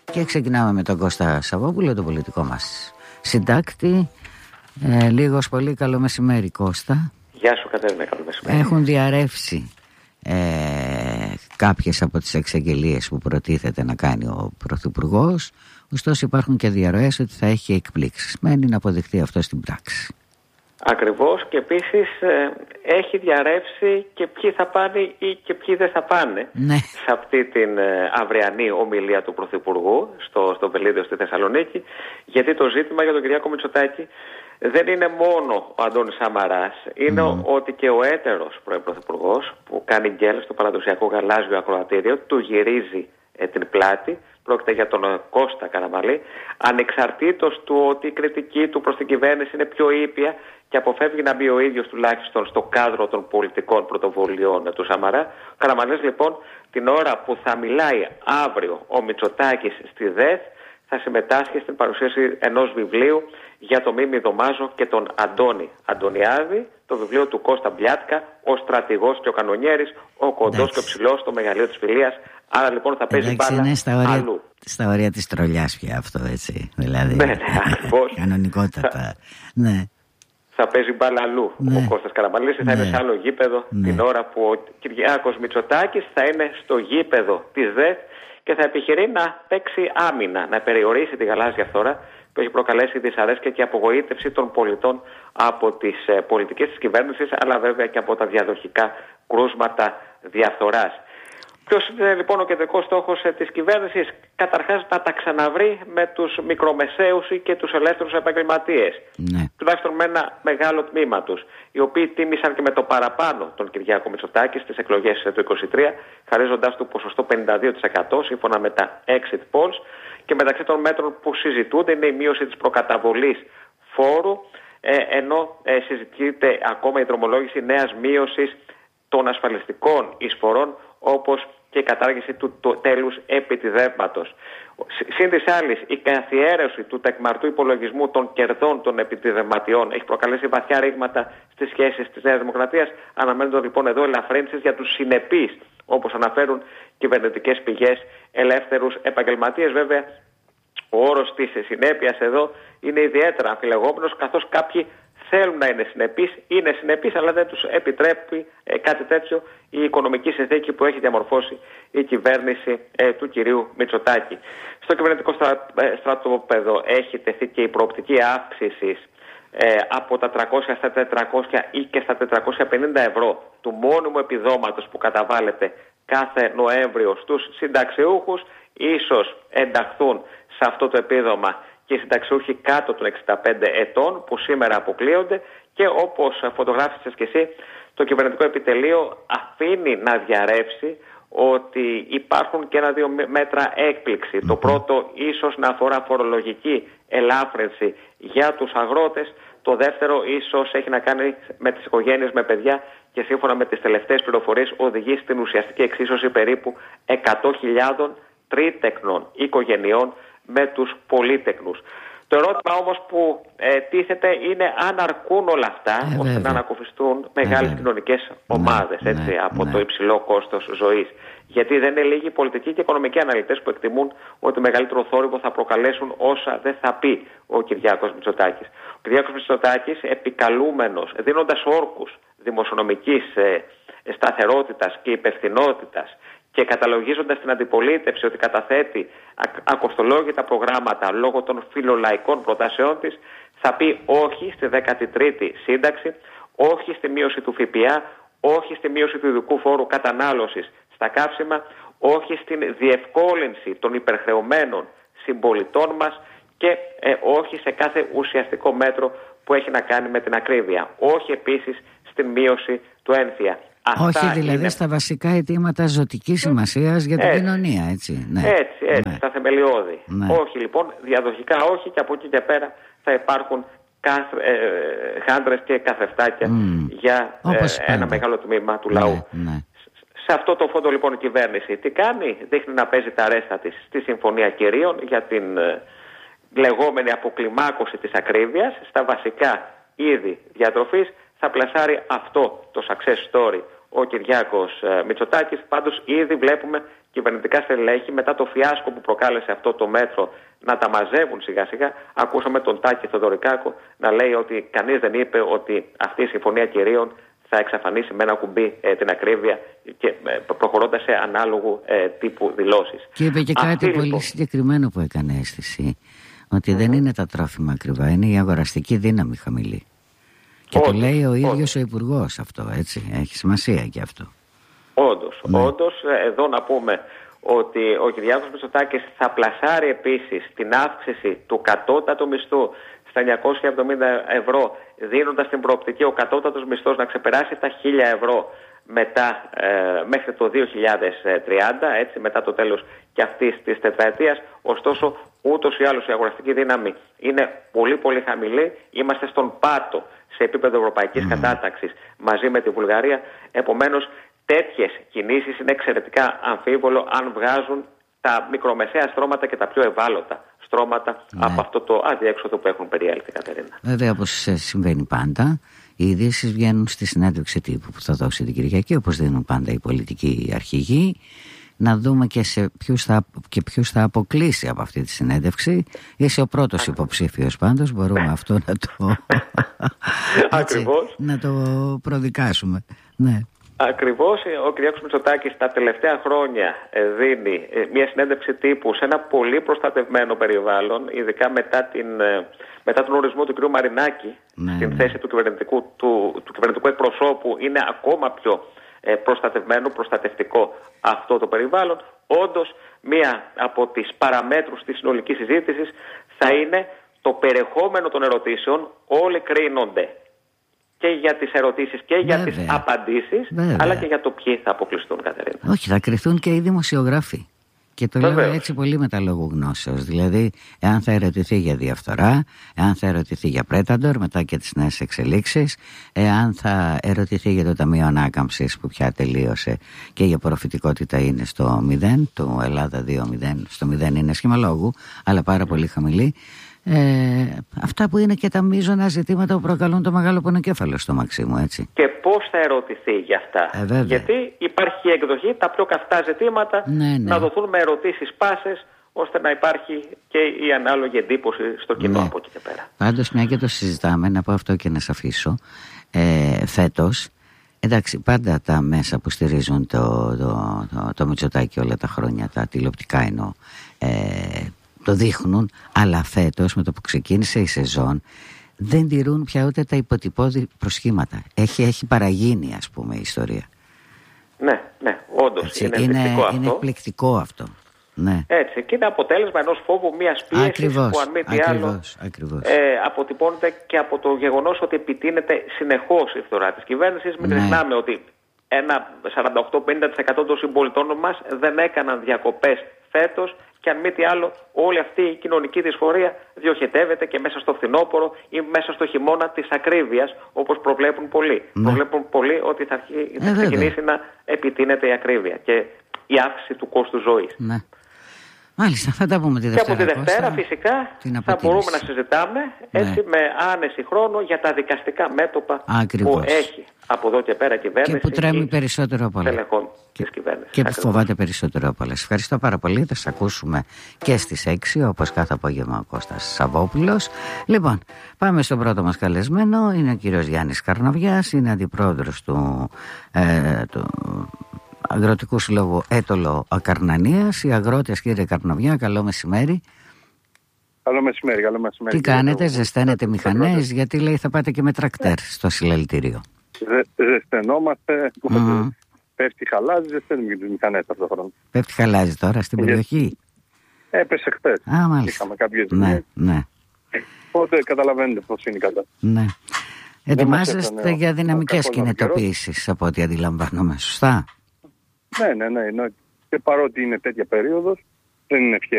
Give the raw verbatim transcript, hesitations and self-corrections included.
Και ξεκινάμε με τον Κώστα Σαββόπουλο, τον πολιτικό μας συντάκτη. Ε, λίγος πολύ καλό μεσημέρι, Κώστα. Γεια σου Κατερίνα, καλό μεσημέρι. Έχουν διαρρεύσει ε, κάποιες από τις εξαγγελίες που προτίθεται να κάνει ο Πρωθυπουργός. Ωστόσο υπάρχουν και διαρροές ότι θα έχει εκπλήξεις. Μένει να αποδειχτεί αυτό στην πράξη. Ακριβώς, και επίσης ε, έχει διαρρεύσει και ποιοι θα πάνε ή και ποιοι δεν θα πάνε, ναι, σε αυτή την ε, αυριανή ομιλία του Πρωθυπουργού στο, στο Βελίδιο στη Θεσσαλονίκη, γιατί το ζήτημα για τον Κυριάκο Μητσοτάκη δεν είναι μόνο ο Αντώνης Σαμαράς, είναι mm. ότι και ο έτερος πρώην Πρωθυπουργός που κάνει γκέλ στο παραδοσιακό γαλάζιο ακροατήριο του γυρίζει ε, την πλάτη. Πρόκειται για τον Κώστα Καραμανλή, ανεξαρτήτως του ότι η κριτική του προς την κυβέρνηση είναι πιο ήπια και αποφεύγει να μπει ο ίδιος τουλάχιστον στο κάδρο των πολιτικών πρωτοβουλειών του Σαμαρά. Ο Καραμανλής λοιπόν την ώρα που θα μιλάει αύριο ο Μητσοτάκης στη ΔΕΘ θα συμμετάσχει στην παρουσίαση ενός βιβλίου για τον Μίμη Δωμάζο και τον Αντώνη Αντωνιάδη, το βιβλίο του Κώστα Μπλιάτκα, ο στρατηγός και ο κανονιέρης, ο κοντός και ο ψηλός, το μεγαλείο της φιλίας. Άρα λοιπόν θα παίζει Εντάξει, μπάλα είναι στα όρια, αλλού. Στα όρια της τρολιάς πια αυτό, έτσι. Δηλαδή, ναι, ναι, ακριβώς. Κανονικότατα. Ναι. Θα παίζει μπάλα αλλού ναι. ο Κώστας Καραμανλής, ναι. θα είναι σε άλλο γήπεδο ναι. την ώρα που ο Κυριάκος Μητσοτάκης θα είναι στο γήπεδο της ΔΕΘ και θα επιχειρεί να παίξει άμυνα, να περιορίσει τη γαλάζια φθορά που έχει προκαλέσει δυσαρέσκεια και απογοήτευση των πολιτών από τις ε, πολιτικές της κυβέρνησης, αλλά βέβαια και από τα διαδοχικά κρούσματα διαφθοράς. Ποιος είναι λοιπόν ο κεντρικός στόχος ε, της κυβέρνησης? Καταρχάς να τα ξαναβρει με τους μικρομεσαίους και τους ελεύθερους επαγγελματίες. Ναι. Τουλάχιστον με ένα μεγάλο τμήμα τους, οι οποίοι τίμησαν και με το παραπάνω τον Κυριάκο Μητσοτάκη στις εκλογές του είκοσι τρία, χαρίζοντας του ποσοστό πενήντα δύο τοις εκατό σύμφωνα με τα exit polls. Και μεταξύ των μέτρων που συζητούνται είναι η μείωση της προκαταβολής φόρου, ε, ενώ ε, συζητείται ακόμα η δρομολόγηση νέας μείωσης των ασφαλιστικών εισφορών, όπως και η κατάργηση του το, τέλους επιτιδεύματος. Συν της άλλης, η καθιέρωση του τεκμαρτού υπολογισμού των κερδών των επιτιδευματιών έχει προκαλέσει βαθιά ρήγματα στις σχέσεις της Νέας Δημοκρατίας. Αναμένονται λοιπόν εδώ ελαφρύνσεις για τους συνεπείς, όπως αναφέρουν κυβερνητικές πηγές, ελεύθερους επαγγελματίες. Βέβαια, ο όρος της συνέπειας εδώ είναι ιδιαίτερα αμφιλεγόμενος, καθώς κάποιοι θέλουν να είναι συνεπείς, είναι συνεπείς, αλλά δεν τους επιτρέπει ε, κάτι τέτοιο η οικονομική συνθήκη που έχει διαμορφώσει η κυβέρνηση ε, του κυρίου Μητσοτάκη. Στο κυβερνητικό στρα, ε, στρατόπεδο έχει τεθεί και η προοπτική αύξηση ε, από τα τριακόσια στα τετρακόσια ή και στα τετρακόσια πενήντα ευρώ του μόνιμου επιδόματος που καταβάλλεται κάθε Νοέμβριο στους συνταξιούχους. Ίσως ενταχθούν σε αυτό το επίδομα και οι συνταξιούχοι κάτω των εξήντα πέντε ετών που σήμερα αποκλείονται, και όπως φωτογράφησες και εσύ, το κυβερνητικό επιτελείο αφήνει να διαρρεύσει ότι υπάρχουν και ένα-δύο μέτρα έκπληξη. Το πρώτο ίσως να αφορά φορολογική ελάφρυνση για τους αγρότες. Το δεύτερο ίσως έχει να κάνει με τις οικογένειες με παιδιά και σύμφωνα με τις τελευταίες πληροφορίες οδηγεί στην ουσιαστική εξίσωση περίπου εκατό χιλιάδων τρίτεκνων οικογενειών με τους πολύτεκνους. Το ερώτημα όμως που ε, τίθεται είναι αν αρκούν όλα αυτά ε, ώστε βέβαια. να ανακουφιστούν μεγάλες ε, κοινωνικές ομάδες ναι, έτσι, ναι, από ναι. το υψηλό κόστος ζωής. Γιατί δεν είναι λίγοι πολιτικοί και οικονομικοί αναλυτές που εκτιμούν ότι μεγαλύτερο θόρυβο θα προκαλέσουν όσα δεν θα πει ο Κυριάκος Μητσοτάκης. Ο Κυριάκος Μητσοτάκης, επικαλούμενος, δίνοντας όρκους δημοσιονομικής ε, σταθερότητας και υπευθυνότητας, και καταλογίζοντας την αντιπολίτευση ότι καταθέτει ακοστολόγητα προγράμματα λόγω των φιλολαϊκών προτάσεών της, θα πει όχι στη δέκατη τρίτη σύνταξη, όχι στη μείωση του ΦΠΑ, όχι στη μείωση του ειδικού φόρου κατανάλωσης στα καύσιμα, όχι στην διευκόλυνση των υπερχρεωμένων συμπολιτών μας και ε, όχι σε κάθε ουσιαστικό μέτρο που έχει να κάνει με την ακρίβεια. Όχι επίσης στην μείωση του ένφια. Αυτά όχι δηλαδή είναι... στα βασικά αιτήματα ζωτικής σημασίας για την έτσι. κοινωνία, έτσι. Ναι. Έτσι, έτσι, ναι. στα θεμελιώδη. Ναι. Όχι λοιπόν, διαδοχικά όχι, και από εκεί και πέρα θα υπάρχουν ε, χάντρες και καθρεφτάκια mm. για ε, ένα μεγάλο τμήμα του λαού. Ναι, ναι. Σε αυτό το φόντο λοιπόν η κυβέρνηση τι κάνει? Δείχνει να παίζει τα ρέστα της στη Συμφωνία Κυρίων για την ε, λεγόμενη αποκλιμάκωση της ακρίβειας στα βασικά είδη διατροφής. Θα πλασάρει αυτό το success story ο Κυριάκος ε, Μητσοτάκης. Πάντως ήδη βλέπουμε κυβερνητικά στελέχη, μετά το φιάσκο που προκάλεσε αυτό το μέτρο, να τα μαζεύουν σιγά σιγά. Ακούσαμε τον Τάκη Θεοδωρικάκο να λέει ότι κανείς δεν είπε ότι αυτή η συμφωνία κυρίων θα εξαφανίσει με ένα κουμπί ε, την ακρίβεια και ε, προχωρώντας σε ανάλογου ε, τύπου δηλώσεις. Και είπε και κάτι αυτή, πολύ λοιπόν συγκεκριμένο που έκανε αίσθηση, ότι mm-hmm. δεν είναι τα τρόφιμα ακριβά, είναι η αγοραστική δύναμη χαμηλή. Και όντως, το λέει ο ίδιος όντως ο Υπουργός αυτό, έτσι, έχει σημασία και αυτό. Όντως, ναι. όντως, εδώ να πούμε ότι ο Κυριάκος Μητσοτάκης θα πλασάρει επίσης την αύξηση του κατώτατου μισθού στα εννιακόσια εβδομήντα ευρώ, δίνοντας την προοπτική ο κατώτατος μισθός να ξεπεράσει τα χίλια ευρώ μετά, ε, μέχρι το δύο χιλιάδες τριάντα, έτσι, μετά το τέλος και αυτής της τετραετίας. Ωστόσο, ούτως ή άλλως η αγοραστική δύναμη είναι πολύ πολύ χαμηλή. Είμαστε στον πάτο σε επίπεδο ευρωπαϊκής mm. κατάταξης μαζί με τη Βουλγαρία. Επομένως, τέτοιες κινήσεις είναι εξαιρετικά αμφίβολο αν βγάζουν τα μικρομεσαία στρώματα και τα πιο ευάλωτα στρώματα ναι. από αυτό το αδιέξοδο που έχουν περιέλθει, Κατερίνα. Βέβαια, όπως συμβαίνει πάντα, οι ειδήσεις βγαίνουν στη συνέντευξη τύπου που θα δώσει την Κυριακή, όπως δίνουν πάντα οι πολιτικοί αρχηγοί. Να δούμε και, σε ποιους θα, και ποιους θα αποκλείσει από αυτή τη συνέντευξη. Είσαι ο πρώτος υποψήφιος πάντως, μπορούμε αυτό να το, έτσι, να το προδικάσουμε. Ναι. Ακριβώς, ο Κυριάκος Μητσοτάκης τα τελευταία χρόνια δίνει μια συνέντευξη τύπου σε ένα πολύ προστατευμένο περιβάλλον, ειδικά μετά, την, μετά τον ορισμό του κ. Μαρινάκη ναι, στην ναι. θέση του κυβερνητικού, του, του κυβερνητικού εκπροσώπου. Είναι ακόμα πιο προστατευμένο, προστατευτικό αυτό το περιβάλλον. Όντως, μία από τις παραμέτρους της συνολικής συζήτησης θα είναι το περιεχόμενο των ερωτήσεων. Όλοι κρίνονται και για τις ερωτήσεις και για Βέβαια. τις απαντήσεις, Βέβαια. αλλά και για το ποιοι θα αποκλειστούν, Κατερίνα. Όχι, θα κρυθούν και οι δημοσιογράφοι. Και το Βεβαίως. λέω έτσι πολύ με τα λόγου γνώσεως. Δηλαδή, εάν θα ερωτηθεί για διαφθορά, εάν θα ερωτηθεί για Πρέταντορ μετά και τις νέες εξελίξεις, εάν θα ερωτηθεί για το Ταμείο Ανάκαμψης που πια τελείωσε και η απορροφητικότητα είναι στο μηδέν, το Ελλάδα δύο μηδέν, στο μηδέν είναι σχήμα λόγου, αλλά πάρα πολύ χαμηλή. Ε, αυτά που είναι και τα μείζωνα ζητήματα που προκαλούν το μεγάλο πονοκέφαλο στο Μαξίμου, έτσι. Και πώς θα ερωτηθεί για αυτά. Ε, Γιατί υπάρχει η εκδοχή, τα πιο καυτά ζητήματα ναι, ναι. να δοθούν με ερωτήσεις πάσες, ώστε να υπάρχει και η ανάλογη εντύπωση στο κοινό ναι. από εκεί και πέρα. Πάντως, μια και το συζητάμε, να πω αυτό και να σε αφήσω. Ε, φέτος, εντάξει, πάντα τα μέσα που στηρίζουν το, το, το, το Μητσοτάκη όλα τα χρόνια, τα τηλεοπτικά εννοώ, ε, το δείχνουν, αλλά φέτος με το που ξεκίνησε η σεζόν δεν τηρούν πια ούτε τα υποτυπώδη προσχήματα. Έχει, έχει παραγίνει, ας πούμε, η ιστορία. Ναι, ναι, όντως. Έτσι, είναι, είναι, εκπληκτικό αυτό. είναι εκπληκτικό αυτό. Ναι. Έτσι, και είναι αποτέλεσμα ενός φόβου, μιας πίεσης ακριβώς, που αν μη τι άλλο ακριβώς. Ε, αποτυπώνεται και από το γεγονός ότι επιτείνεται συνεχώς η φθορά της κυβέρνησης. Μην ξεχνάμε ναι. ότι ένα σαράντα οκτώ με πενήντα τοις εκατό των συμπολιτών μας δεν έκαναν διακοπές φέτος. Και αν μη τι άλλο, όλη αυτή η κοινωνική δυσφορία διοχετεύεται και μέσα στο φθινόπωρο ή μέσα στο χειμώνα της ακρίβειας, όπως προβλέπουν πολλοί. Ναι. Προβλέπουν πολλοί ότι θα, αρχί, θα ε, ξεκινήσει να επιτείνεται η ακρίβεια και η αύξηση του κόστου ζωής. Ναι. Μάλιστα, θα τα πούμε τη Δευτέρα. Και από τη Δευτέρα Κώστα, φυσικά θα μπορούμε να συζητάμε έτσι ναι. με άνεση χρόνο για τα δικαστικά μέτωπα Ακριβώς. που έχει από εδώ και πέρα κυβέρνηση. Και που τρέμει περισσότερο από όλα. Και, και που φοβάται περισσότερο από όλα. Σας ευχαριστώ πάρα πολύ. Θα σας ακούσουμε και στις έξι, όπως κάθε απόγευμα ο Κώστας Σαββόπουλος. Λοιπόν, πάμε στον πρώτο μας καλεσμένο. Είναι ο κύριος Γιάννης Καρναβιάς. Είναι αντιπρόεδρος του, ε, του Αγροτικού Συλλόγου Έτολο Ακαρνανίας. Οι αγρότες, κύριε Καρναβιά, καλό μεσημέρι. Καλό μεσημέρι, καλό μεσημέρι. Τι κάνετε, ζεσταίνετε μηχανές, γιατί λέει θα πάτε και με τρακτέρ στο συλλαλητήριο. Ζε, ζεστενόμαστε, mm. πέφτει χαλάζι, ζεσταίνουμε και τις μηχανές αυτό το χρόνο. Πέφτει χαλάζι τώρα στην περιοχή. Έπεσε χτες. Α, μάλιστα. Είχαμε κάποιες ναι, ναι. Οπότε καταλαβαίνετε πώς είναι η κατάσταση. Ναι. Ετοιμάζεστε για δυναμικές κινητοποιήσεις από ό,τι αντιλαμβάνομαι, σωστά. Ναι, ναι, ναι, ναι. Και παρότι είναι τέτοια περίοδος, δεν είναι ευκαιρία.